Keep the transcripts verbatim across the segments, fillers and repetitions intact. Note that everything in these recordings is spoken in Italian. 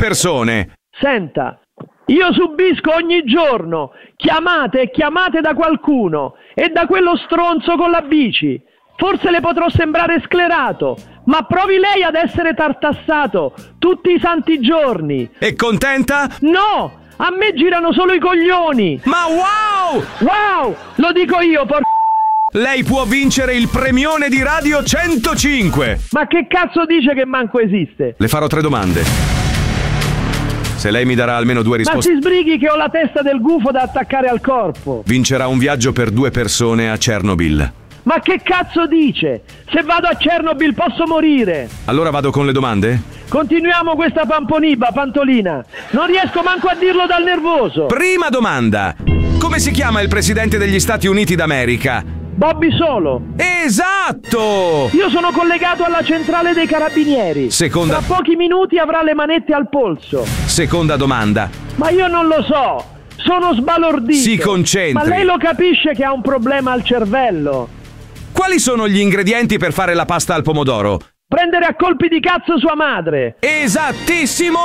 persone. Senta, io subisco ogni giorno chiamate e chiamate da qualcuno e da quello stronzo con la bici. Forse le potrò sembrare sclerato, ma provi lei ad essere tartassato tutti i santi giorni. È contenta? No, a me girano solo i coglioni. Ma wow! Wow, lo dico io, por... Lei può vincere il premione di Radio centocinque. Ma che cazzo dice che manco esiste? Le farò tre domande. Se lei mi darà almeno due risposte... Ma si sbrighi che ho la testa del gufo da attaccare al corpo. Vincerà un viaggio per due persone a Chernobyl. Ma che cazzo dice? Se vado a Chernobyl posso morire. Allora vado con le domande? Continuiamo questa pamponiba, Pantolina. Non riesco manco a dirlo dal nervoso. Prima domanda. Come si chiama il presidente degli Stati Uniti d'America? Bobby Solo. Esatto! Io sono collegato alla centrale dei carabinieri. Seconda... Tra pochi minuti avrà le manette al polso. Seconda domanda. Ma io non lo so. Sono sbalordito. Si concentri. Ma lei lo capisce che ha un problema al cervello? Quali sono gli ingredienti per fare la pasta al pomodoro? Prendere a colpi di cazzo sua madre. Esattissimo!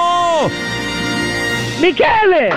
Michele!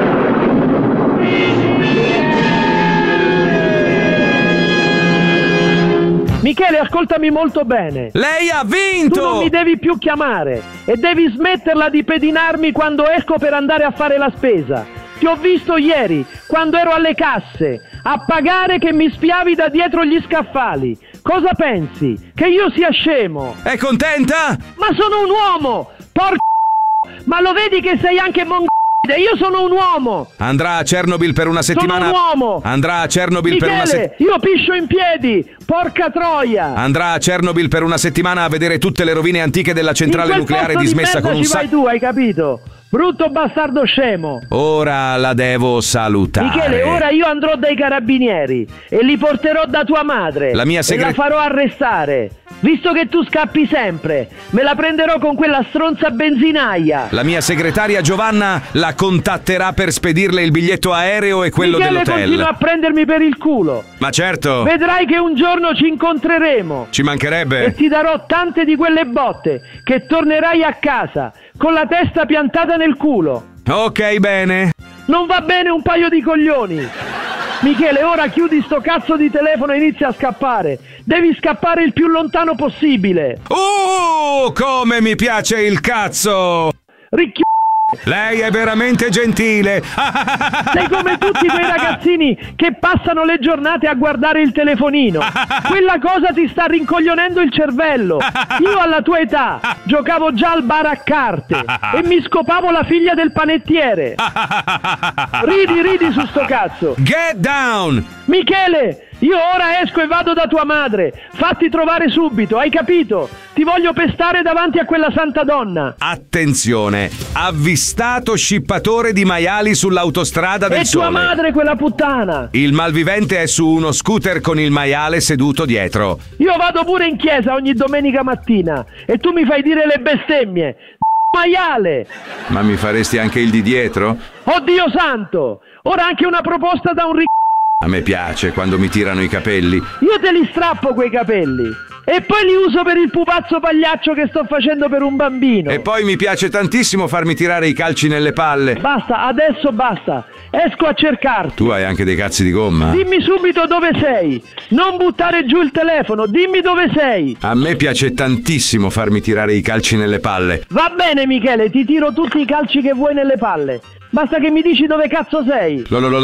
Michele, ascoltami molto bene. Lei ha vinto! Tu non mi devi più chiamare e devi smetterla di pedinarmi quando esco per andare a fare la spesa. Ti ho visto ieri, quando ero alle casse, a pagare che mi spiavi da dietro gli scaffali. Cosa pensi? Che io sia scemo? È contenta? Ma sono un uomo! Porca... Ma lo vedi che sei anche mongolide? Io sono un uomo! Andrà a Chernobyl per una settimana... Sono un uomo! Andrà a Chernobyl Michele, per una settimana... io piscio in piedi! Porca troia! Andrà a Chernobyl per una settimana a vedere tutte le rovine antiche della centrale nucleare dismessa con un sacco... ci vai tu, hai capito? Brutto bastardo scemo! Ora la devo salutare. Michele, ora io andrò dai carabinieri e li porterò da tua madre. La mia segre... e la farò arrestare. Visto che tu scappi sempre, me la prenderò con quella stronza benzinaia. La mia segretaria Giovanna la contatterà per spedirle il biglietto aereo e quello Michele, dell'hotel. continua a prendermi per il culo. Ma certo. Vedrai che un giorno ci incontreremo. Ci mancherebbe. E ti darò tante di quelle botte che tornerai a casa con la testa piantata nel culo. Ok, bene. Non va bene un paio di coglioni. Michele, ora chiudi sto cazzo di telefono e inizia a scappare. Devi scappare il più lontano possibile. Oh, come mi piace il cazzo! Ricchi... Lei è veramente gentile. Sei come tutti quei ragazzini che passano le giornate a guardare il telefonino. Quella cosa ti sta rincoglionendo il cervello. Io alla tua età giocavo già al bar a carte e mi scopavo la figlia del panettiere. Ridi, ridi su sto cazzo. Get down! Michele, io ora esco e vado da tua madre. Fatti trovare subito, hai capito? Ti voglio pestare davanti a quella santa donna. Attenzione, avvistato scippatore di maiali sull'autostrada del e Sole. E tua madre, quella puttana. Il malvivente è su uno scooter con il maiale seduto dietro. Io vado pure in chiesa ogni domenica mattina e tu mi fai dire le bestemmie. Maiale. Ma mi faresti anche il di dietro? Oddio santo. Ora anche una proposta da un ric... A me piace quando mi tirano i capelli. Io te li strappo quei capelli e poi li uso per il pupazzo pagliaccio che sto facendo per un bambino. E poi mi piace tantissimo farmi tirare i calci nelle palle. Basta, adesso basta. Esco a cercarti. Tu hai anche dei cazzi di gomma? Dimmi subito dove sei. Non buttare giù il telefono, dimmi dove sei. A me piace tantissimo farmi tirare i calci nelle palle. Va bene Michele, ti tiro tutti i calci che vuoi nelle palle. Basta che mi dici dove cazzo sei.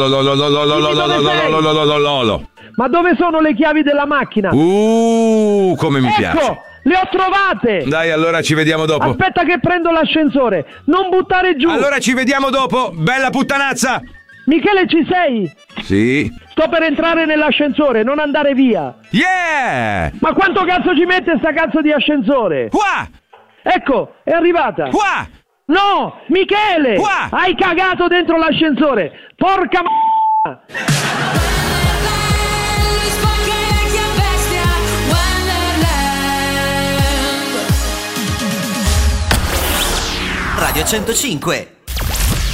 Ma dove sono le chiavi della macchina? Uh, come mi ecco, piace. Ecco, le ho trovate. Dai, allora ci vediamo dopo. Aspetta che prendo l'ascensore. Non buttare giù. Allora ci vediamo dopo, bella puttanazza. Michele, ci sei? Sì. Sto per entrare nell'ascensore, non andare via. Yeah! Ma quanto cazzo ci mette sta cazzo di ascensore? Qua! Ecco, è arrivata. Qua! No, Michele! Qua! Hai cagato dentro l'ascensore! Porca m***a! Radio centocinque